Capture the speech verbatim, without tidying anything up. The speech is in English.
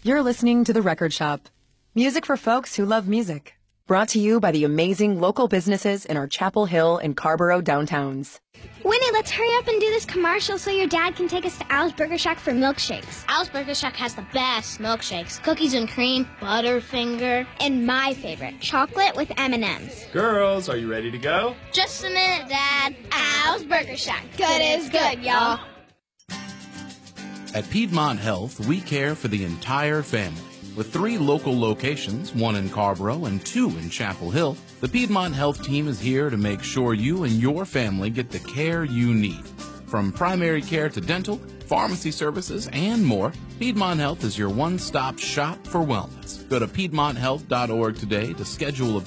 You're listening to The Record Shop. Music for folks who love music. Brought to you by the amazing local businesses in our Chapel Hill and Carborough downtowns. Winnie, let's hurry up and do this commercial so your dad can take us to Al's Burger Shack for milkshakes. Al's Burger Shack has the best milkshakes. Cookies and cream, Butterfinger, and my favorite, chocolate with M and M's. Girls, are you ready to go? Just a minute, Dad. Al's Burger Shack. Good is good, y'all. At Piedmont Health, we care for the entire family. With three local locations, one in Carborough and two in Chapel Hill, the Piedmont Health team is here to make sure you and your family get the care you need. From primary care to dental, pharmacy services, and more, Piedmont Health is your one-stop shop for wellness. Go to piedmont health dot org today to schedule a